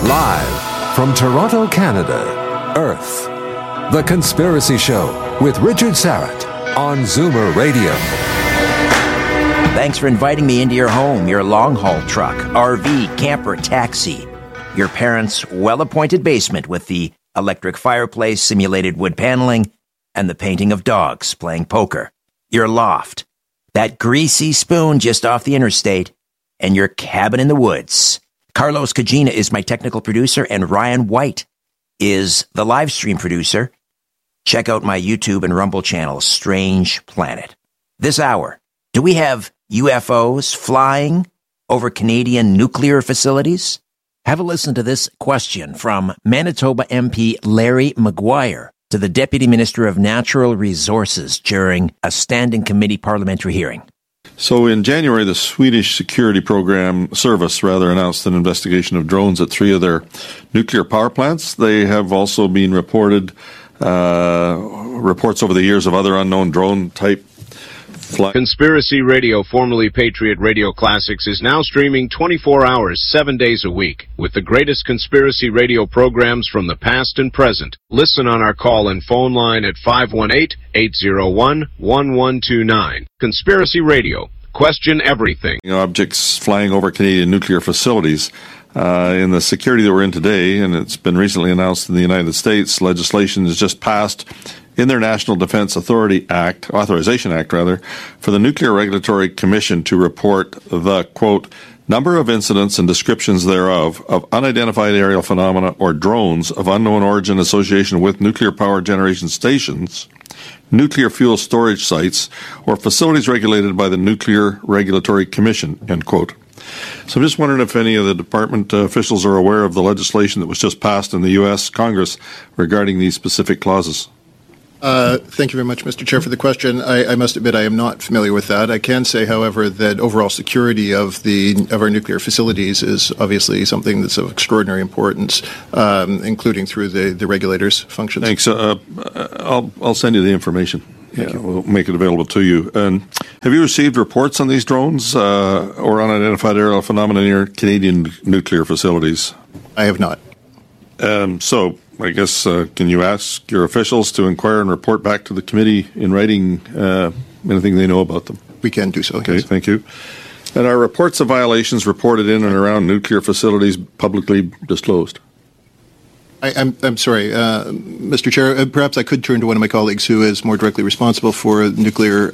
Live from Toronto, Canada, Earth. The Conspiracy Show with Richard Syrett on Zoomer Radio. Thanks for inviting me into your home, your long-haul truck, RV, camper, taxi, your parents' well-appointed basement with the electric fireplace, simulated wood paneling, and the painting of dogs playing poker, your loft, that greasy spoon just off the interstate, and your cabin in the woods. Carlos Cagina is my technical producer, and Ryan White is the live stream producer. Check out my YouTube and Rumble channel, Strange Planet. This hour, do we have UFOs flying over Canadian nuclear facilities? Have a listen to this question from Manitoba MP Larry Maguire to the Deputy Minister of Natural Resources during a standing committee parliamentary hearing. So in January, the Swedish security service announced an investigation of drones at 3 of their nuclear power plants. They have also been reports over the years of other unknown drone-type flight. Conspiracy Radio, formerly Patriot Radio Classics, is now streaming 24 hours, 7 days a week, with the greatest conspiracy radio programs from the past and present. Listen on our call and phone line at 518-801-1129. Conspiracy Radio. Question everything. Objects flying over Canadian nuclear facilities. In the security that we're in today, and it's been recently announced in the United States, legislation has just passed in their National Defense Authorization Act, for the Nuclear Regulatory Commission to report the, quote, number of incidents and descriptions thereof of unidentified aerial phenomena or drones of unknown origin association with nuclear power generation stations, nuclear fuel storage sites, or facilities regulated by the Nuclear Regulatory Commission, end quote. So I'm just wondering if any of the department officials are aware of the legislation that was just passed in the U.S. Congress regarding these specific clauses. Thank you very much, Mr. Chair, for the question. I must admit I am not familiar with that. I can say, however, that overall security of our nuclear facilities is obviously something that's of extraordinary importance, including through the regulators' functions. Thanks. I'll send you the information. We'll make it available to you. Have you received reports on these drones or unidentified aerial phenomena near Canadian nuclear facilities? I have not. So I guess, can you ask your officials to inquire and report back to the committee in writing anything they know about them? We can do so. Okay, yes. Thank you. And are reports of violations reported in and around nuclear facilities publicly disclosed? I'm sorry, Mr. Chair, perhaps I could turn to one of my colleagues who is more directly responsible for nuclear.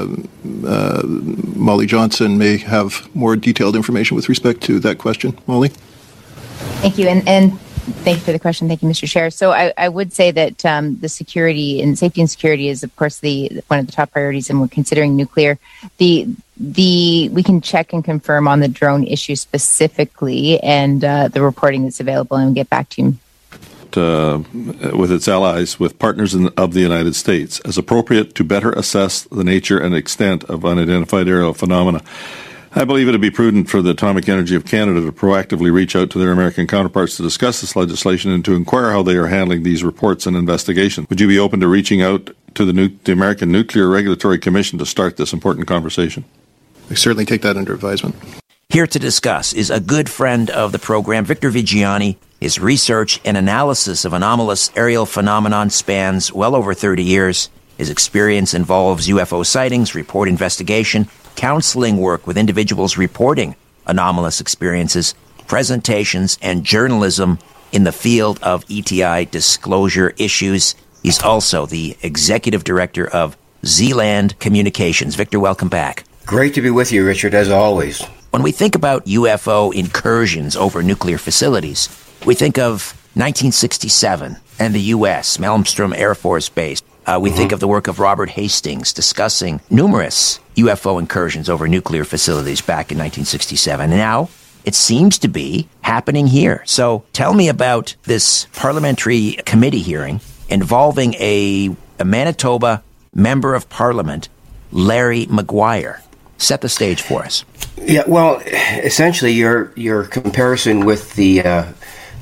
Molly Johnson may have more detailed information with respect to that question. Molly? Thank you, and thank you for the question. Thank you, Mr. Chair. So I would say that the security and safety and security is, of course, one of the top priorities, and we're considering nuclear. We can check and confirm on the drone issue specifically and the reporting that's available, and get back to you. With its allies, with partners of the United States, as appropriate to better assess the nature and extent of unidentified aerial phenomena. I believe it would be prudent for the Atomic Energy of Canada to proactively reach out to their American counterparts to discuss this legislation and to inquire how they are handling these reports and investigations. Would you be open to reaching out to the American Nuclear Regulatory Commission to start this important conversation? I certainly take that under advisement. Here to discuss is a good friend of the program, Victor Viggiani. His research and analysis of anomalous aerial phenomenon spans well over 30 years. His experience involves UFO sightings, report investigation, counseling work with individuals reporting anomalous experiences, presentations, and journalism in the field of ETI disclosure issues. He's also the executive director of Zealand Communications. Victor, welcome back. Great to be with you, Richard, as always. When we think about UFO incursions over nuclear facilities, we think of 1967 and the U.S., Malmstrom Air Force Base. We think of the work of Robert Hastings discussing numerous UFO incursions over nuclear facilities back in 1967. Now, it seems to be happening here. So tell me about this parliamentary committee hearing involving a Manitoba member of parliament, Larry Maguire. Set the stage for us. Yeah, well, essentially, your comparison with the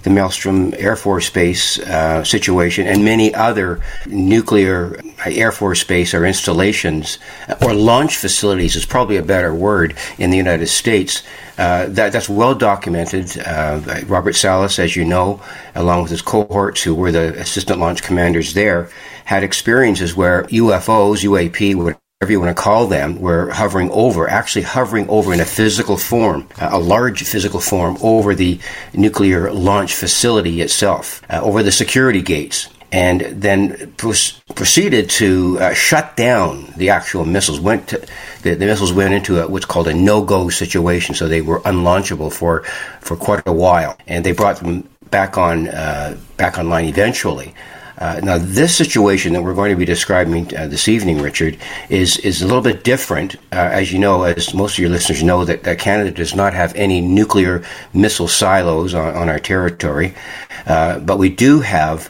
the Maelstrom Air Force Base situation and many other nuclear Air Force Base or installations or launch facilities is probably a better word in the United States. That's well documented. Robert Salas, as you know, along with his cohorts who were the assistant launch commanders there, had experiences where UFOs, UAP, whatever you want to call them, were hovering over in a physical form, a large physical form over the nuclear launch facility itself, over the security gates, and then proceeded to shut down the actual missiles. The missiles went into what's called a no-go situation, so they were unlaunchable for quite a while, and they brought them back online eventually. Now, this situation that we're going to be describing this evening, Richard, is a little bit different. As you know, as most of your listeners know, that Canada does not have any nuclear missile silos on our territory, but we do have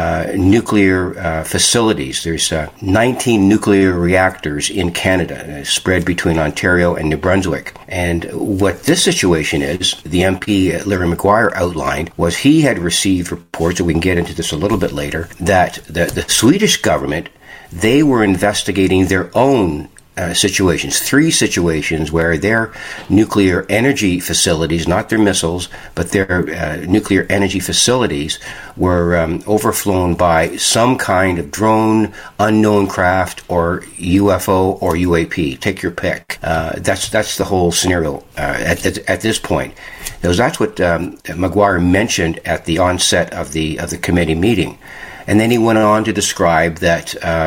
nuclear facilities. There's 19 nuclear reactors in Canada, spread between Ontario and New Brunswick. And what this situation is, the MP Larry Maguire outlined, was he had received reports, and we can get into this a little bit later, that the Swedish government, they were investigating their own situations, 3 situations where their nuclear energy facilities, not their missiles, but their nuclear energy facilities were overflown by some kind of drone, unknown craft, or UFO or UAP. Take your pick. That's the whole scenario at this point. That's what Maguire mentioned at the onset of the committee meeting. And then he went on to describe that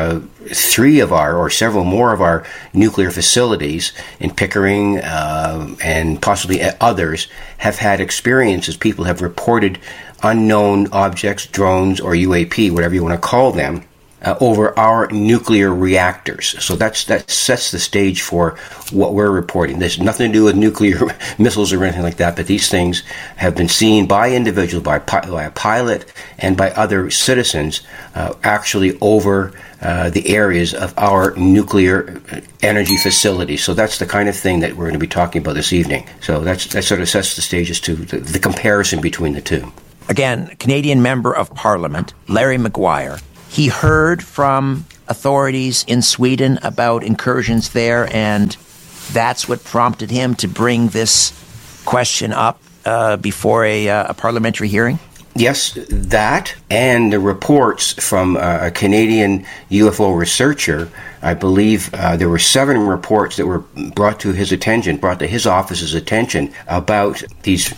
3 of or several more of our nuclear facilities in Pickering and possibly others have had experiences. People have reported unknown objects, drones, or UAP, whatever you want to call them, over our nuclear reactors. So that sets the stage for what we're reporting. There's nothing to do with nuclear missiles or anything like that, but these things have been seen by individuals, by a pilot, and by other citizens actually over the areas of our nuclear energy facilities. So that's the kind of thing that we're going to be talking about this evening. So that sort of sets the stage as to the comparison between the two. Again, Canadian Member of Parliament, Larry Maguire. He heard from authorities in Sweden about incursions there, and that's what prompted him to bring this question up before a parliamentary hearing? Yes, that and the reports from a Canadian UFO researcher. I believe there were 7 reports that were brought to his office's attention about these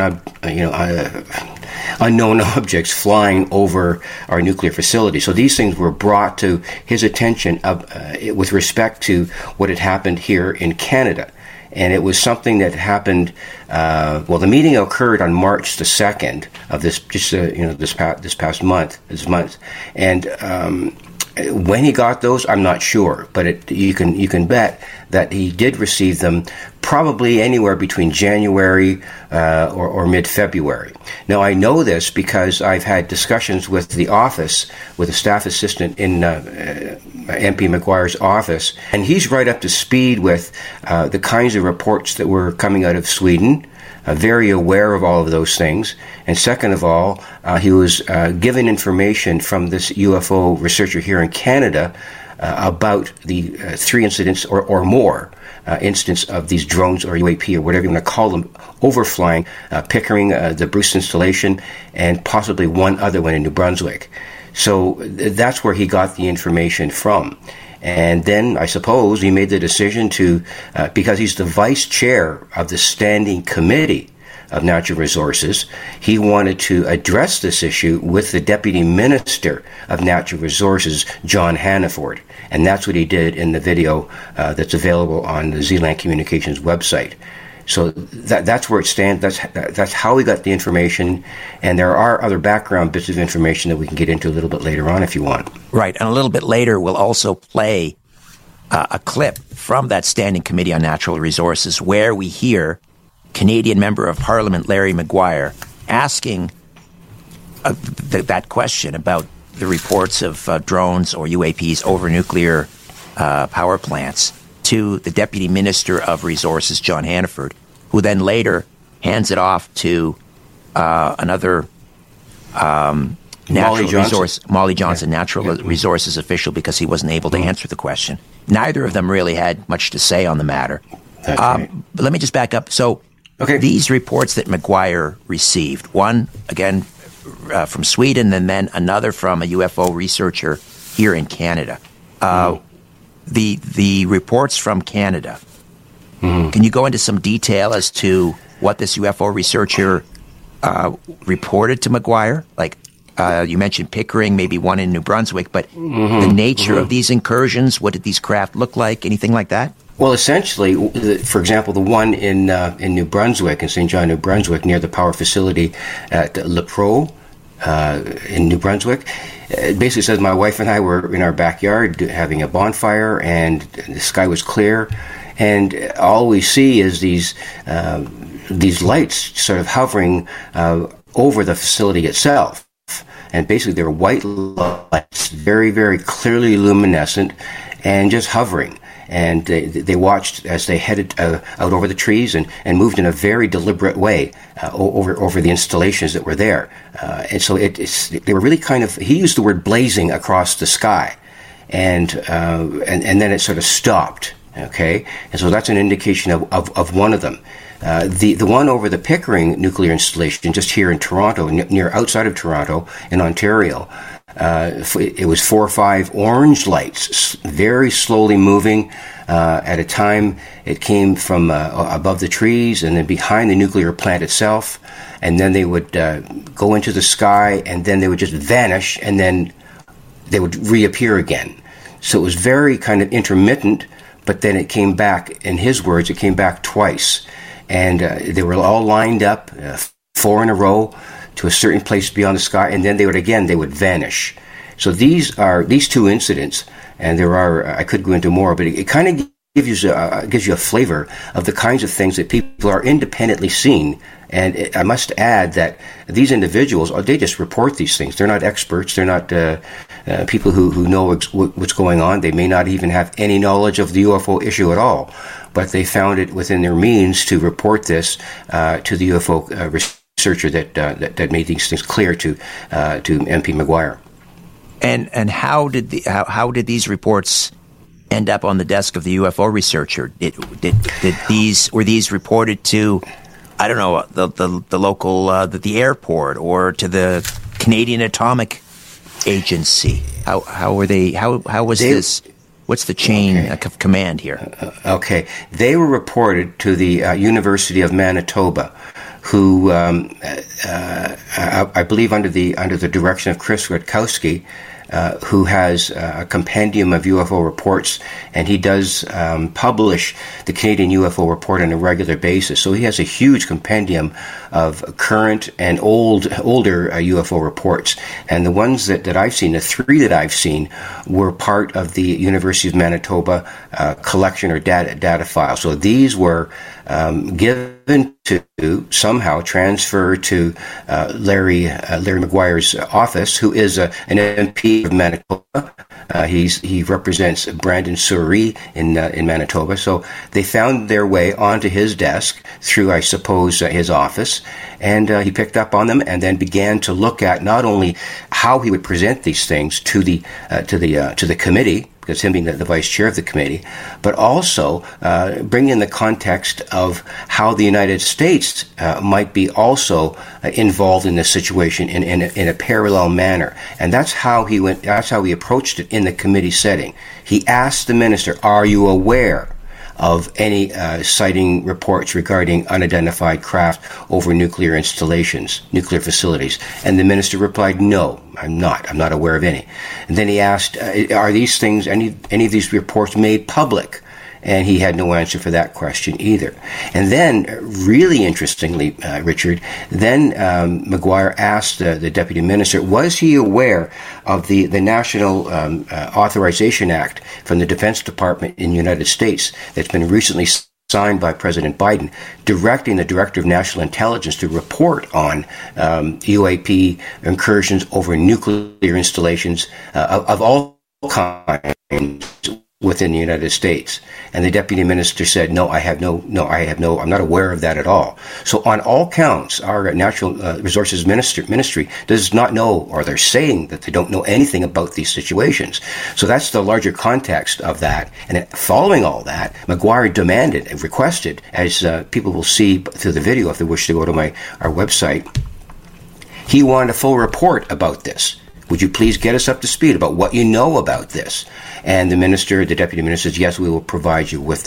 unknown objects flying over our nuclear facility. So these things were brought to his attention with respect to what had happened here in Canada. And it was something that happened. The meeting occurred on March the 2nd of this past month. And when he got those, I'm not sure, but you can bet that he did receive them probably anywhere between January or mid-February. Now, I know this because I've had discussions with the office, with a staff assistant in MP Maguire's office, and he's right up to speed with the kinds of reports that were coming out of Sweden, very aware of all of those things. And second of all, he was given information from this UFO researcher here in Canada about the 3 incidents or more instance of these drones or UAP or whatever you want to call them overflying Pickering, the Bruce installation, and possibly one other one in New Brunswick. So that's where he got the information from. And then I suppose he made the decision to, because he's the vice chair of the Standing Committee of Natural Resources, he wanted to address this issue with the Deputy Minister of Natural Resources, John Hannaford. And that's what he did in the video that's available on the Zealand Communications website. So that's where it stands. That's how we got the information. And there are other background bits of information that we can get into a little bit later on if you want. Right. And a little bit later, we'll also play a clip from that Standing Committee on Natural Resources where we hear Canadian Member of Parliament Larry Maguire asking that question about the reports of drones or UAPs over nuclear power plants to the Deputy Minister of Resources, John Hannaford, who then later hands it off to another Molly Johnson, natural resources official, because he wasn't able to answer the question. Neither of them really had much to say on the matter. But let me just back up. So these reports that McGuire received, one, again, from Sweden, and then another from a UFO researcher here in Canada. The reports from Canada, can you go into some detail as to what this UFO researcher reported to McGuire? Like, you mentioned Pickering, maybe one in New Brunswick, but the nature of these incursions, what did these craft look like, anything like that? Well, essentially, for example, the one in New Brunswick, in St. John, New Brunswick, near the power facility at Le Pro in New Brunswick, it basically says my wife and I were in our backyard having a bonfire, and the sky was clear, and all we see is these lights sort of hovering over the facility itself. And basically, they're white lights, very, very clearly luminescent, and just hovering. And they watched as they headed out over the trees and moved in a very deliberate way over the installations that were there. And so they were really kind of, he used the word blazing across the sky. And then it sort of stopped. Okay? And so that's an indication of one of them. The one over the Pickering nuclear installation, just here in Toronto, near outside of Toronto, in Ontario, it was 4 or 5 orange lights, very slowly moving. At a time, it came from above the trees and then behind the nuclear plant itself, and then they would go into the sky, and then they would just vanish, and then they would reappear again. So it was very kind of intermittent, but then it came back, in his words, it came back twice. And they were all lined up, 4 in a row, to a certain place beyond the sky, and then they would vanish. So these 2 incidents, and there are, I could go into more, but it kind of gives you a flavor of the kinds of things that people are independently seeing. And I must add that these individuals, they just report these things. They're not experts. They're not people who know what's going on. They may not even have any knowledge of the UFO issue at all, but they found it within their means to report this to the UFO researcher that made these things clear to MP McGuire. And how did these reports end up on the desk of the UFO researcher? Were these reported to, I don't know, the local the airport, or to the Canadian Atomic Agency? How were they? How was this? What's the chain of command here? Okay, they were reported to the University of Manitoba, who I believe under the direction of Chris Rutkowski, who has a compendium of UFO reports, and he does publish the Canadian UFO report on a regular basis. So he has a huge compendium of current and older UFO reports. And the ones that I've seen, the 3 that I've seen, were part of the University of Manitoba collection or data file. So these were given to, somehow transferred to Larry McGuire's office, who is an MP of Manitoba. He represents Brandon Souris in Manitoba. So they found their way onto his desk through, I suppose, his office, and he picked up on them and then began to look at not only how he would present these things to the committee, because him being the vice chair of the committee, but also bring in the context of how the United States might be also involved in this situation in a parallel manner. And that's how he went. That's how he approached it in the committee setting. He asked the minister, "Are you aware of any sighting reports regarding unidentified craft over nuclear installations, nuclear facilities?" And the minister replied, "No, I'm not. I'm not aware of any." And then he asked, "Are these things, any of these reports made public?" And he had no answer for that question either. And then, really interestingly, Richard, then McGuire asked the deputy minister, was he aware of the National Authorization Act from the Defense Department in the United States that's been recently signed by President Biden, directing the Director of National Intelligence to report on UAP incursions over nuclear installations of all kinds, within the United States. And the deputy minister said, no, I'm not aware of that at all. So on all counts, our natural resources ministry does not know, or they're saying that they don't know anything about these situations. So that's the larger context of that. And following all that, Maguire demanded and requested, as people will see through the video if they wish to go to our website, he wanted a full report about this. Would you please get us up to speed about what you know about this? And the deputy minister says, yes, we will provide you with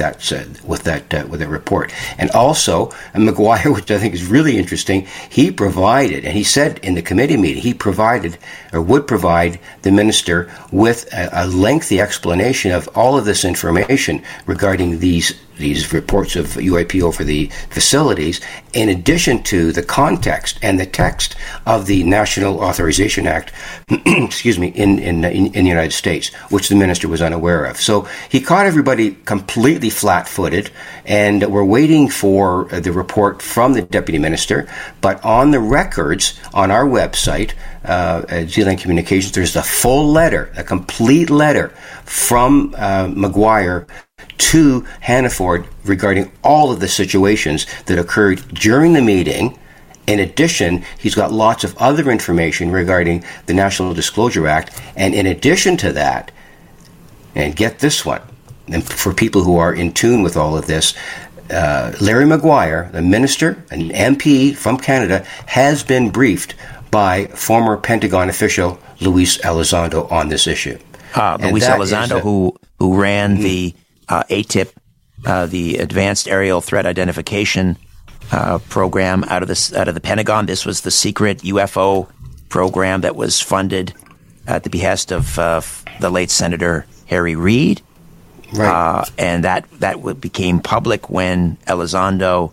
a report. And also, Maguire, which I think is really interesting, he provided, and he said in the committee meeting, he provided or would provide the minister with a lengthy explanation of all of this information regarding these reports of UAP over the facilities, in addition to the context and the text of the National Authorization Act, excuse me, in the United States, which the minister was unaware of. So he caught everybody completely flat-footed, and we're waiting for the report from the deputy minister. But on the records on our website, Zealand Communications, there's a full letter, a complete letter from Maguire to Hannaford regarding all of the situations that occurred during the meeting. In addition, he's got lots of other information regarding the National Disclosure Act. And in addition to that, and get this one, and for people who are in tune with all of this, Larry Maguire, the minister, an MP from Canada, has been briefed by former Pentagon official Luis Elizondo on this issue. Luis Elizondo, who ran the ATIP, the Advanced Aerial Threat Identification program out of the Pentagon. This was the secret UFO program that was funded at the behest of the late Senator Harry Reid. Right. And that became public when Elizondo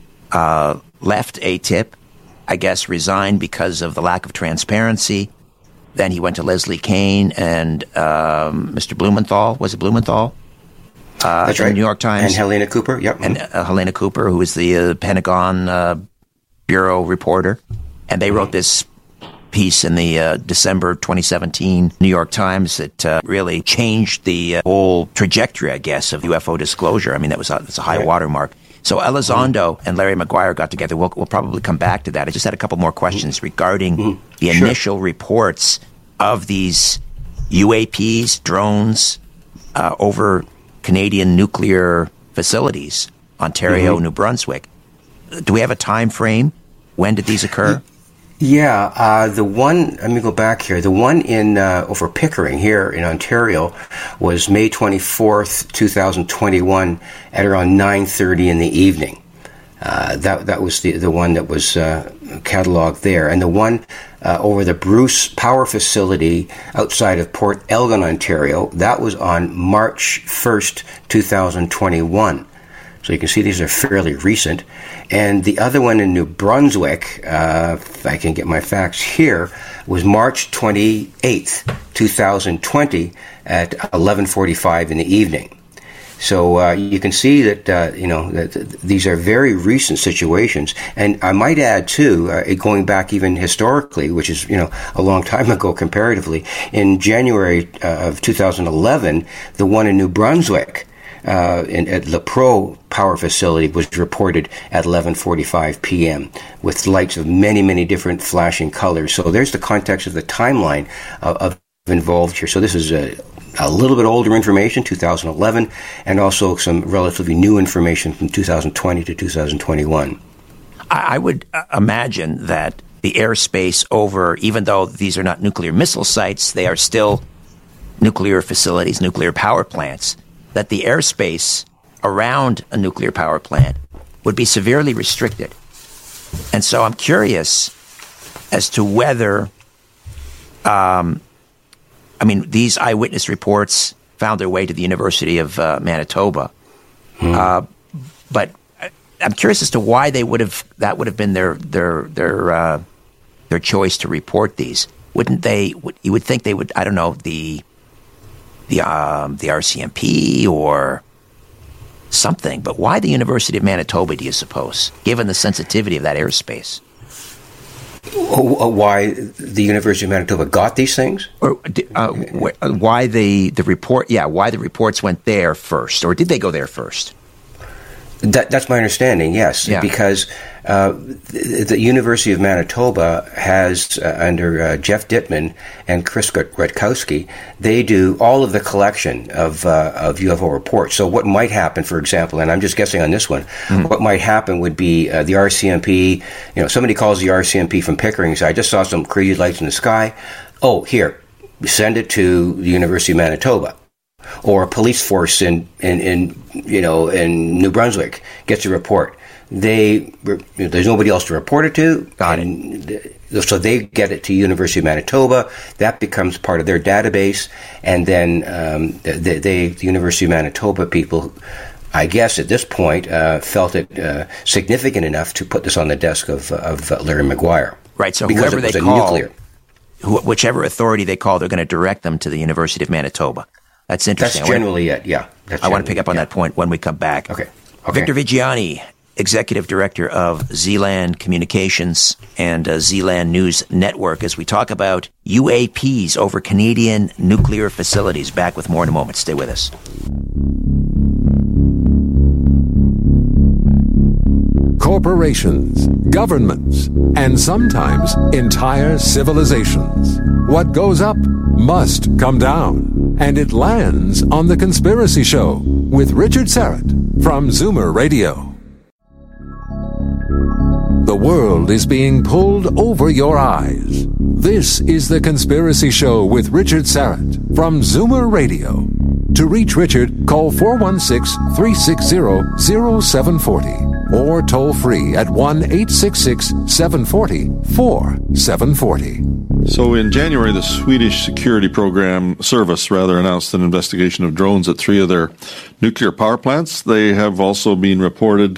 left ATIP, I guess resigned because of the lack of transparency. Then he went to Leslie Kean and Mr. Blumenthal. Was it Blumenthal? That's right. The New York Times. And Helena Cooper, yep. And Helena Cooper, who is the Pentagon Bureau reporter. And they wrote this piece in the December 2017 New York Times that really changed the whole trajectory, I guess, of UFO disclosure. I mean, that's a high watermark. So Elizondo and Larry Maguire got together. We'll probably come back to that. I just had a couple more questions regarding the initial reports of these UAPs, drones, over Canadian nuclear facilities, Ontario, New Brunswick. Do we have a time frame? When did these occur? Yeah, the one, let me go back here. The one in over Pickering here in Ontario was May 24th, 2021 at around 9:30 in the evening. That was the one that was cataloged there. And the one over the Bruce Power Facility outside of Port Elgin, Ontario, that was on March 1st, 2021. So you can see these are fairly recent. And the other one in New Brunswick, if I can get my facts here, was March 28th, 2020 at 11:45 in the evening. So you can see that, that these are very recent situations. And I might add, too, going back even historically, which is, a long time ago comparatively, in January of 2011, the one in New Brunswick, at La Pro Power Facility was reported at 11:45 p.m. with lights of many, many different flashing colors. So there's the context of the timeline of involved here. So this is a little bit older information, 2011, and also some relatively new information from 2020 to 2021. I would imagine that the airspace over, even though these are not nuclear missile sites, they are still nuclear facilities, nuclear power plants, that the airspace around a nuclear power plant would be severely restricted. And so I'm curious as to whether, these eyewitness reports found their way to the University of Manitoba. But I'm curious as to why that would have been their choice to report these. Wouldn't they? You would think they would. I don't know, the RCMP or something. But why the University of Manitoba, do you suppose, given the sensitivity of that airspace? Why the University of Manitoba got these things? Or why the report? Yeah, why the reports went there first, or did they go there first? That's my understanding, yes. Yeah. Because the University of Manitoba has, under Jeff Dittman and Chris Rutkowski, they do all of the collection of UFO reports. So what might happen, for example, and I'm just guessing on this one, what might happen would be the RCMP, somebody calls the RCMP from Pickering and says, I just saw some crazy lights in the sky. Oh, here, send it to the University of Manitoba. Or a police force in New Brunswick gets a report. There's nobody else to report it to. So they get it to University of Manitoba. That becomes part of their database, and then the University of Manitoba people, I guess at this point, felt it significant enough to put this on the desk of Larry Maguire. Right. So because whoever they call, whichever authority they call, they're going to direct them to the University of Manitoba. That's interesting. That's generally it, yeah. I want to pick up on that point when we come back. Okay. Victor Viggiani, Executive Director of Zealand Communications and Zealand News Network, as we talk about UAPs over Canadian nuclear facilities. Back with more in a moment. Stay with us. Corporations, governments, and sometimes entire civilizations. What goes up must come down, and it lands on The Conspiracy Show with Richard Syrett from Zoomer Radio. The world is being pulled over your eyes. This is The Conspiracy Show with Richard Syrett from Zoomer Radio. To reach Richard, call 416-360-0740 or toll free at 1-866-740-4740. So in January, the Swedish security service announced an investigation of drones at 3 of their nuclear power plants. They have also been reports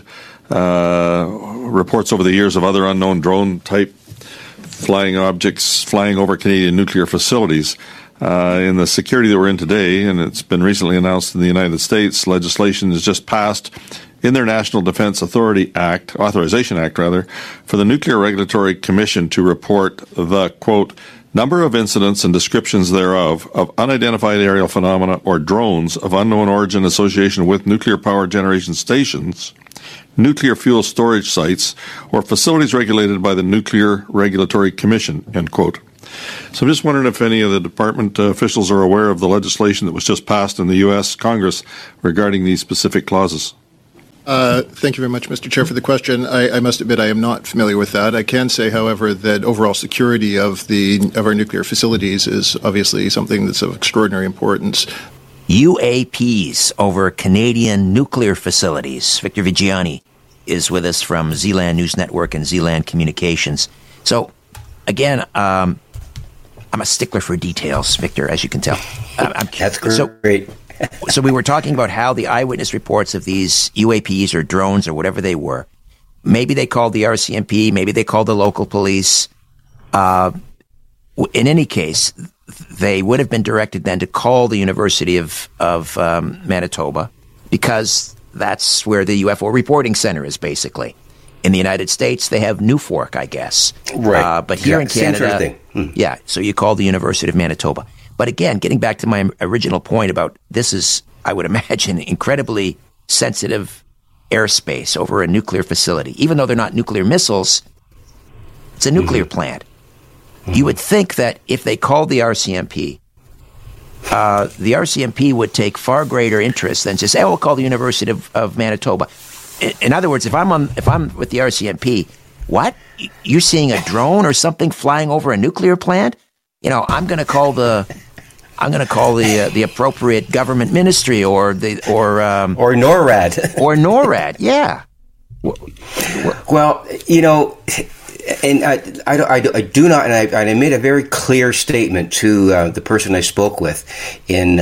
over the years of other unknown drone-type flying objects flying over Canadian nuclear facilities. In the security that we're in today, and it's been recently announced in the United States, legislation has just passed in their National Defense Authorization Act, for the Nuclear Regulatory Commission to report the, quote, number of incidents and descriptions thereof of unidentified aerial phenomena or drones of unknown origin association with nuclear power generation stations, nuclear fuel storage sites, or facilities regulated by the Nuclear Regulatory Commission, end quote. So I'm just wondering if any of the department officials are aware of the legislation that was just passed in the U.S. Congress regarding these specific clauses. Thank you very much, Mr. Chair, for the question. I must admit I am not familiar with that. I can say, however, that overall security of our nuclear facilities is obviously something that's of extraordinary importance. UAPs over Canadian nuclear facilities. Victor Viggiani is with us from Zealand News Network and Zealand Communications. So, again, I'm a stickler for details, Victor, as you can tell. That's great. So we were talking about how the eyewitness reports of these UAPs or drones or whatever they were, maybe they called the RCMP, maybe they called the local police. In any case, they would have been directed then to call the University of Manitoba, because that's where the UFO reporting center is, basically. In the United States, they have Newfork, I guess. Right. But here in Canada, yeah, so you call the University of Manitoba. But again, getting back to my original point about this is, I would imagine, incredibly sensitive airspace over a nuclear facility. Even though they're not nuclear missiles, it's a nuclear plant. You would think that if they called the RCMP, the RCMP would take far greater interest than just say, we'll call the University of Manitoba. In other words, if I'm with the RCMP, what? You're seeing a drone or something flying over a nuclear plant? I'm going to call the appropriate government ministry or NORAD or NORAD. Yeah. Well, and I do not, and I made a very clear statement to the person I spoke with in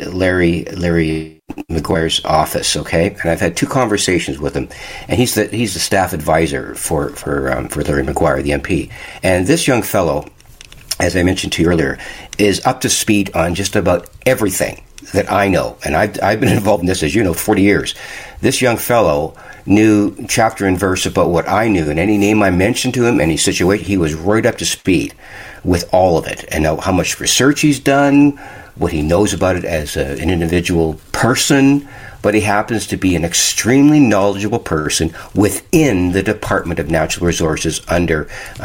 Larry Maguire's office. Okay, and I've had 2 conversations with him, and he's the staff advisor for Larry Maguire, the MP, and this young fellow, as I mentioned to you earlier, is up to speed on just about everything that I know. And I've been involved in this, as you know, 40 years. This young fellow knew chapter and verse about what I knew, and any name I mentioned to him, any situation, he was right up to speed with all of it, and how much research he's done, what he knows about it as an individual person. But he happens to be an extremely knowledgeable person within the Department of Natural Resources under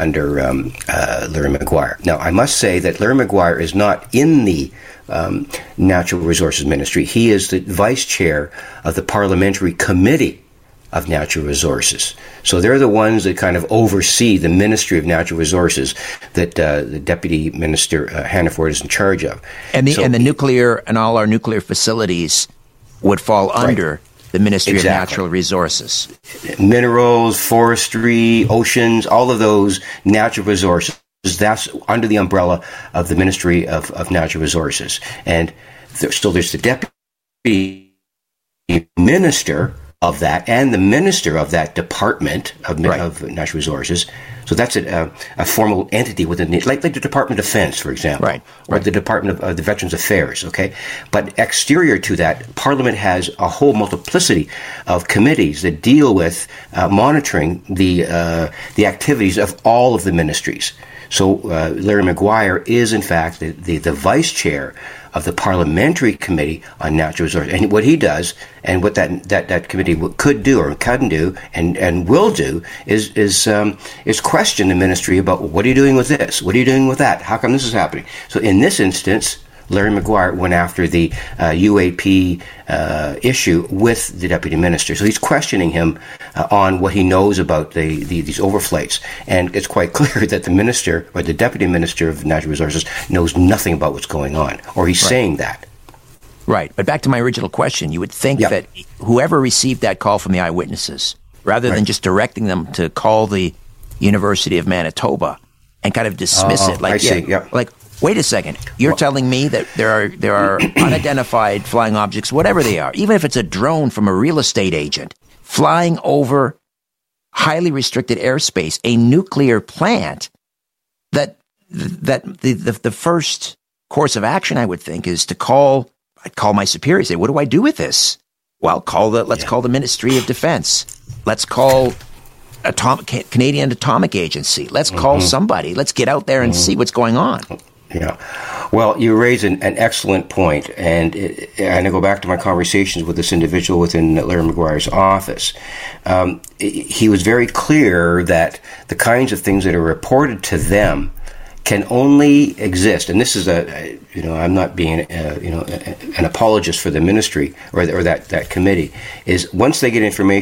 Larry Maguire. Now, I must say that Larry Maguire is not in the Natural Resources Ministry. He is the vice chair of the Parliamentary Committee of Natural Resources. So they're the ones that kind of oversee the Ministry of Natural Resources that the Deputy Minister Hannaford is in charge of. And the nuclear and all our nuclear facilities would fall under the Ministry of Natural Resources. Minerals, forestry, oceans, all of those natural resources, that's under the umbrella of the Ministry of Natural Resources. And so there's the Deputy Minister of that and the Minister of that Department of Natural Resources. So that's a formal entity within like the Department of Defense, for example, or the Department of the Veterans Affairs. Okay, but exterior to that, Parliament has a whole multiplicity of committees that deal with monitoring the activities of all of the ministries. So Larry Maguire is, in fact, the vice chair of the Parliamentary Committee on Natural Resources. And what he does, and what that committee could do or can do and will do, is question the ministry about, what are you doing with this? What are you doing with that? How come this is happening? So in this instance, Larry Maguire went after the UAP issue with the Deputy Minister. So he's questioning him on what he knows about these overflights. And it's quite clear that the Minister, or the Deputy Minister of Natural Resources, knows nothing about what's going on, or he's saying that. Right. But back to my original question, you would think that whoever received that call from the eyewitnesses, rather than just directing them to call the University of Manitoba and kind of dismiss it, like, wait a second, you're telling me that there are unidentified flying objects, whatever they are, even if it's a drone from a real estate agent, flying over highly restricted airspace, a nuclear plant, that the first course of action, I would think, is to call my superior and say, what do I do with this? Well, let's call the Ministry of Defense. Let's call Canadian Atomic Agency. Let's call somebody. Let's get out there and see what's going on. Yeah. Well, you raise an excellent point, and I go back to my conversations with this individual within Larry Maguire's office. He was very clear that the kinds of things that are reported to them can only exist, and this is I'm not being an apologist for the ministry or that committee, is once they get information